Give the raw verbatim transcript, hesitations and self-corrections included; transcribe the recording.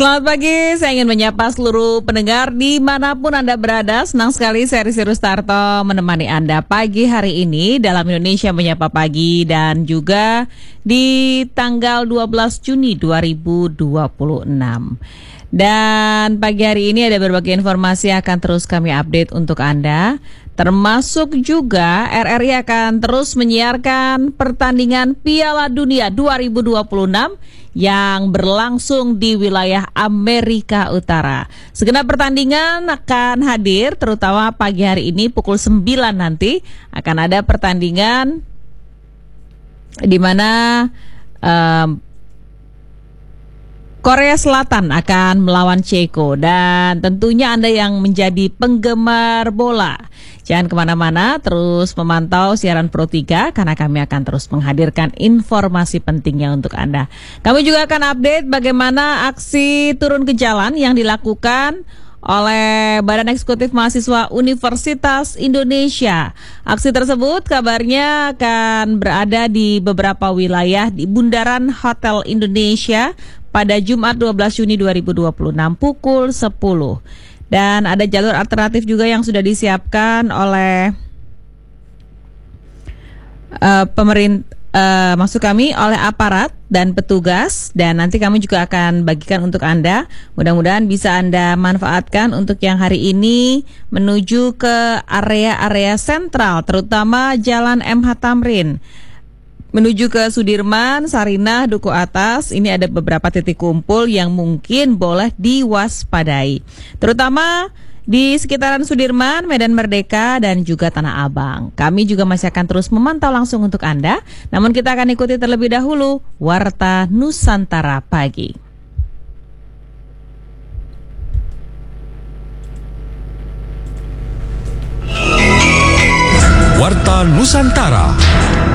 Selamat pagi, saya ingin menyapa seluruh pendengar dimanapun Anda berada. Senang sekali saya Risi Rustarto menemani Anda pagi hari ini dalam Indonesia Menyapa Pagi dan juga di tanggal dua belas Juni dua ribu dua puluh enam. Dan pagi hari ini ada berbagai informasi yang akan terus kami update untuk Anda. Termasuk juga R R I akan terus menyiarkan pertandingan Piala Dunia dua ribu dua puluh enam yang berlangsung di wilayah Amerika Utara. Segenap pertandingan akan hadir, terutama pagi hari ini pukul sembilan nanti akan ada pertandingan di mana um, Korea Selatan akan melawan Ceko, dan tentunya Anda yang menjadi penggemar bola, jangan kemana-mana, terus memantau siaran Pro tiga karena kami akan terus menghadirkan informasi pentingnya untuk Anda. Kami juga akan update bagaimana aksi turun ke jalan yang dilakukan oleh Badan Eksekutif Mahasiswa Universitas Indonesia. Aksi tersebut kabarnya akan berada di beberapa wilayah di Bundaran Hotel Indonesia pada Jumat dua belas Juni dua ribu dua puluh enam pukul sepuluh. Dan ada jalur alternatif juga yang sudah disiapkan oleh uh, pemerintah, uh, maksud kami oleh aparat dan petugas, dan nanti kami juga akan bagikan untuk Anda. Mudah-mudahan bisa Anda manfaatkan untuk yang hari ini menuju ke area-area sentral, terutama Jalan M H Tamrin menuju ke Sudirman, Sarinah, Duku Atas. Ini ada beberapa titik kumpul yang mungkin boleh diwaspadai, terutama di sekitaran Sudirman, Medan Merdeka, dan juga Tanah Abang. Kami juga masih akan terus memantau langsung untuk Anda. Namun kita akan ikuti terlebih dahulu Warta Nusantara Pagi. Warta Nusantara.